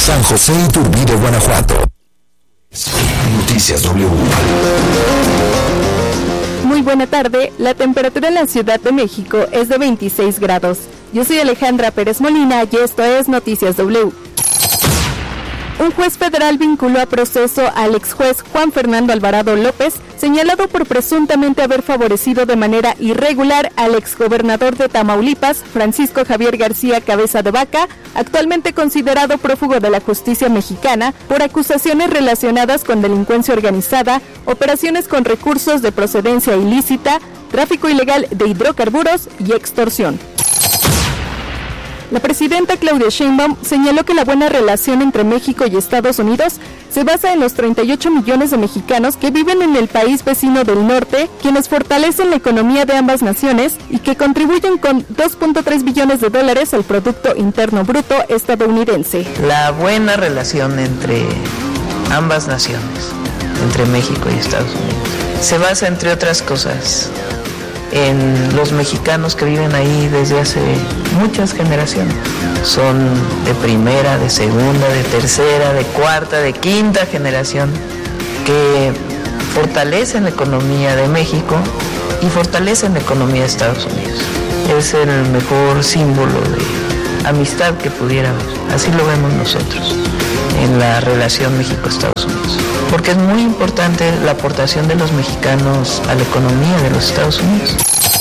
San José y Iturbide, Guanajuato. Noticias W. Muy buena tarde, la temperatura en la Ciudad de México es de 26 grados. Yo soy Alejandra Pérez Molina y esto es Noticias W. Un juez federal vinculó a proceso al exjuez Juan Fernando Alvarado López, señalado por presuntamente haber favorecido de manera irregular al exgobernador de Tamaulipas, Francisco Javier García Cabeza de Vaca, actualmente considerado prófugo de la justicia mexicana, por acusaciones relacionadas con delincuencia organizada, operaciones con recursos de procedencia ilícita, tráfico ilegal de hidrocarburos y extorsión. La presidenta Claudia Sheinbaum señaló que la buena relación entre México y Estados Unidos se basa en los 38 millones de mexicanos que viven en el país vecino del norte, quienes fortalecen la economía de ambas naciones y que contribuyen con $2.3 billones al Producto Interno Bruto estadounidense. La buena relación entre ambas naciones, entre México y Estados Unidos, se basa, entre otras cosas, en los mexicanos que viven ahí desde hace muchas generaciones. Son de primera, de segunda, de tercera, de cuarta, de quinta generación, que fortalecen la economía de México y fortalecen la economía de Estados Unidos. Es el mejor símbolo de amistad que pudiera haber. Así lo vemos nosotros en la relación México-Estados Unidos, porque es muy importante la aportación de los mexicanos a la economía de los Estados Unidos.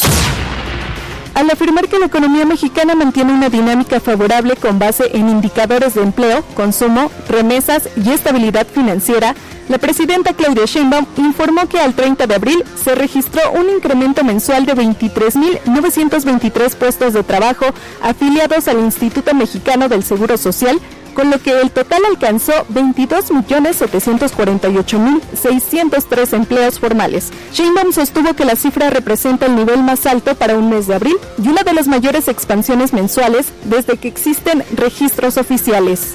Al afirmar que la economía mexicana mantiene una dinámica favorable con base en indicadores de empleo, consumo, remesas y estabilidad financiera, la presidenta Claudia Sheinbaum informó que al 30 de abril se registró un incremento mensual de 23.923 puestos de trabajo afiliados al Instituto Mexicano del Seguro Social, con lo que el total alcanzó 22.748.603 empleos formales. Sheinbaum sostuvo que la cifra representa el nivel más alto para un mes de abril y una de las mayores expansiones mensuales desde que existen registros oficiales.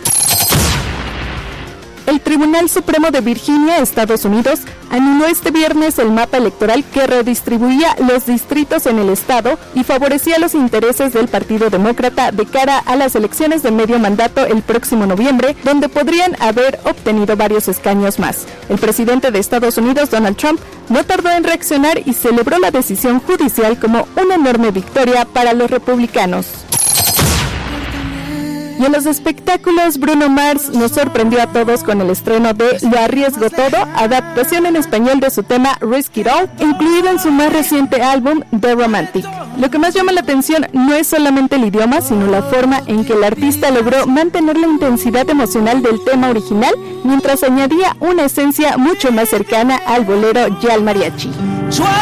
El Tribunal Supremo de Virginia, Estados Unidos, anuló este viernes el mapa electoral que redistribuía los distritos en el estado y favorecía los intereses del Partido Demócrata de cara a las elecciones de medio mandato el próximo noviembre, donde podrían haber obtenido varios escaños más. El presidente de Estados Unidos, Donald Trump, no tardó en reaccionar y celebró la decisión judicial como una enorme victoria para los republicanos. Y en los espectáculos, Bruno Mars nos sorprendió a todos con el estreno de Lo Arriesgo Todo, adaptación en español de su tema Risk It All, incluido en su más reciente álbum The Romantic. Lo que más llama la atención no es solamente el idioma, sino la forma en que el artista logró mantener la intensidad emocional del tema original, mientras añadía una esencia mucho más cercana al bolero y al mariachi.